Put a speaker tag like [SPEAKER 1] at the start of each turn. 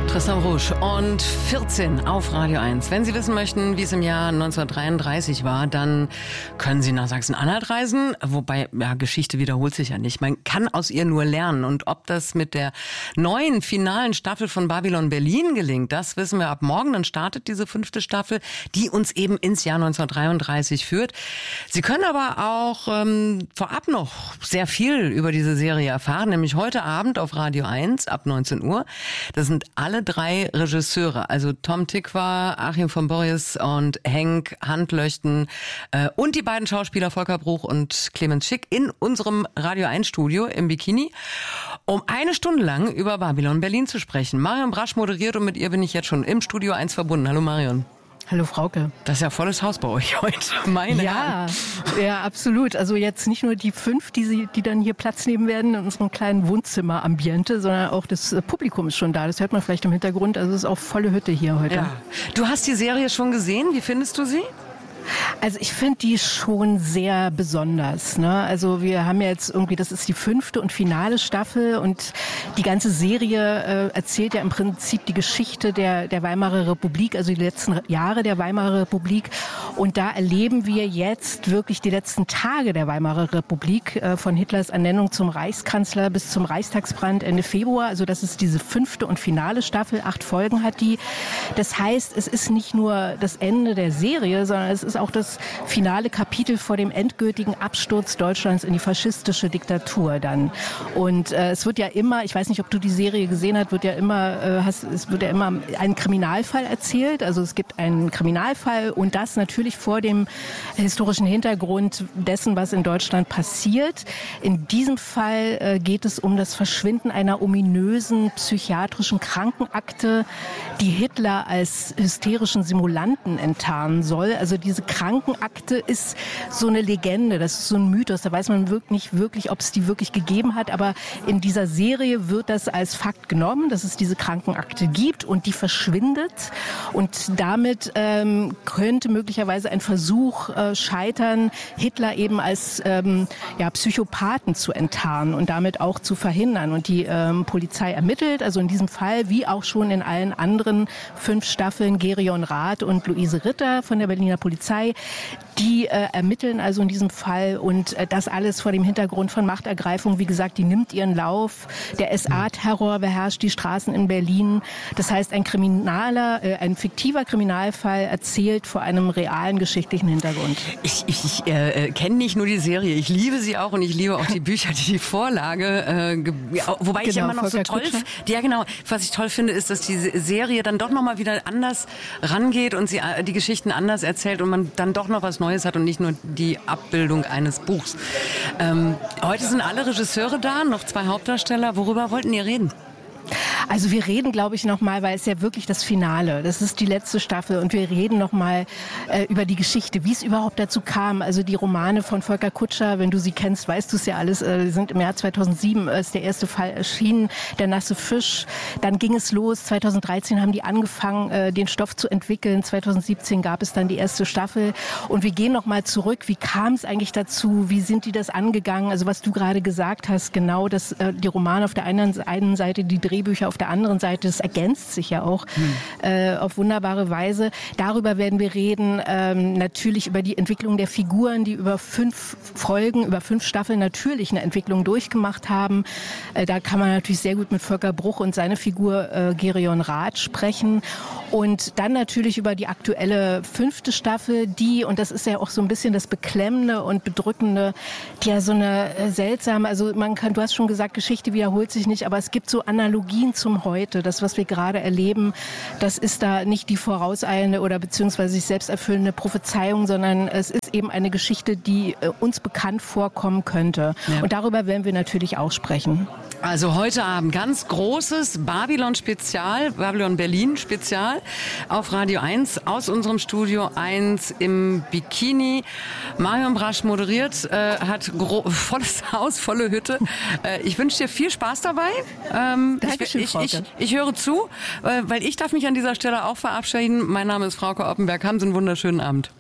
[SPEAKER 1] Tristan Rouge und 14 auf Radio 1. Wenn Sie wissen möchten, wie es im Jahr 1933 war, dann können Sie nach Sachsen-Anhalt reisen. Wobei, ja, Geschichte wiederholt sich ja nicht. Man kann aus ihr nur lernen. Und ob das mit der neuen finalen Staffel von Babylon Berlin gelingt, das wissen wir ab morgen. Dann startet diese 5. Staffel, die uns eben ins Jahr 1933 führt. Sie können aber auch vorab noch sehr viel über diese Serie erfahren, nämlich heute Abend auf Radio 1 ab 19 Uhr. Das sind alle 3 Regisseure, also Tom Tykwer, Achim von Borries und Henk Handlöchten und die beiden Schauspieler Volker Bruch und Clemens Schick in unserem Radio 1 Studio im Bikini, um 1 Stunde lang über Babylon Berlin zu sprechen. Marion Brasch moderiert und mit ihr bin ich jetzt schon im Studio 1 verbunden. Hallo Marion.
[SPEAKER 2] Hallo Frauke.
[SPEAKER 1] Das ist ja volles Haus bei euch heute. Meine Herren.
[SPEAKER 2] Ja, absolut. Also jetzt nicht nur die 5, die dann hier Platz nehmen werden in unserem kleinen Wohnzimmer-Ambiente, sondern auch das Publikum ist schon da. Das hört man vielleicht im Hintergrund. Also es ist auch volle Hütte hier heute.
[SPEAKER 1] Ja. Du hast die Serie schon gesehen. Wie findest du sie?
[SPEAKER 2] Also ich finde die schon sehr besonders, ne? Also wir haben ja jetzt irgendwie, das ist die 5. und finale Staffel und die ganze Serie erzählt ja im Prinzip die Geschichte der Weimarer Republik, also die letzten Jahre der Weimarer Republik. Und da erleben wir jetzt wirklich die letzten Tage der Weimarer Republik, von Hitlers Ernennung zum Reichskanzler bis zum Reichstagsbrand Ende Februar. Also das ist diese 5. und finale Staffel, 8 Folgen hat die. Das heißt, es ist nicht nur das Ende der Serie, sondern es ist auch das finale Kapitel vor dem endgültigen Absturz Deutschlands in die faschistische Diktatur dann. Und es wird ja immer, ich weiß nicht, ob du die Serie gesehen hast, es wird ja immer ein Kriminalfall erzählt. Also es gibt einen Kriminalfall und das natürlich vor dem historischen Hintergrund dessen, was in Deutschland passiert. In diesem Fall geht es um das Verschwinden einer ominösen psychiatrischen Krankenakte, die Hitler als hysterischen Simulanten enttarnen soll. Also diese Krankenakte ist so eine Legende, das ist so ein Mythos, da weiß man nicht wirklich, ob es die wirklich gegeben hat, aber in dieser Serie wird das als Fakt genommen, dass es diese Krankenakte gibt und die verschwindet und damit könnte möglicherweise ein Versuch scheitern, Hitler eben als Psychopathen zu enttarnen und damit auch zu verhindern und die Polizei ermittelt, also in diesem Fall, wie auch schon in allen anderen 5 Staffeln, Gerion Rath und Luise Ritter von der Berliner Polizei, die ermitteln also in diesem Fall und das alles vor dem Hintergrund von Machtergreifung. Wie gesagt, die nimmt ihren Lauf. Der SA-Terror beherrscht die Straßen in Berlin. Das heißt, ein fiktiver Kriminalfall erzählt vor einem realen geschichtlichen Hintergrund.
[SPEAKER 1] Ich kenne nicht nur die Serie, ich liebe sie auch und ich liebe auch die Bücher, die Vorlage, wobei ich immer noch so toll finde. Ja, genau. Was ich toll finde, ist, dass die Serie dann doch nochmal wieder anders rangeht und sie die Geschichten anders erzählt und man dann doch noch was Neues hat und nicht nur die Abbildung eines Buchs. Heute sind alle Regisseure da, noch 2 Hauptdarsteller. Worüber wollten ihr reden?
[SPEAKER 2] Also wir reden, glaube ich, nochmal, weil es ja wirklich das Finale, das ist die letzte Staffel und wir reden nochmal über die Geschichte, wie es überhaupt dazu kam. Also die Romane von Volker Kutscher, wenn du sie kennst, weißt du es ja alles, die sind im Jahr 2007 ist der erste Fall erschienen, Der nasse Fisch. Dann ging es los, 2013 haben die angefangen, den Stoff zu entwickeln, 2017 gab es dann die erste Staffel und wir gehen nochmal zurück, wie kam es eigentlich dazu, wie sind die das angegangen, also was du gerade gesagt hast, genau, dass die Romane auf der einen Seite, die Drehbücher auf der anderen Seite, das ergänzt sich ja auch auf wunderbare Weise. Darüber werden wir reden, natürlich über die Entwicklung der Figuren, die über 5 Folgen, über 5 Staffeln natürlich eine Entwicklung durchgemacht haben. Da kann man natürlich sehr gut mit Volker Bruch und seine Figur Gerion Rath sprechen. Und dann natürlich über die aktuelle 5. Staffel, die, und das ist ja auch so ein bisschen das Beklemmende und Bedrückende, die ja so eine seltsame, also du hast schon gesagt, Geschichte wiederholt sich nicht, aber es gibt so Analogien zum Heute. Das, was wir gerade erleben, das ist da nicht die vorauseilende oder beziehungsweise sich selbst erfüllende Prophezeiung, sondern es ist eben eine Geschichte, die uns bekannt vorkommen könnte. Ja. Und darüber werden wir natürlich auch sprechen.
[SPEAKER 1] Also heute Abend ganz großes Babylon-Spezial, Babylon Berlin-Spezial auf Radio 1 aus unserem Studio 1 im Bikini. Marion Brasch moderiert, hat volles Haus, volle Hütte. Ich wünsche dir viel Spaß dabei. Ich höre zu, weil ich darf mich an dieser Stelle auch verabschieden. Mein Name ist Frauke Oppenberg. Haben Sie einen wunderschönen Abend.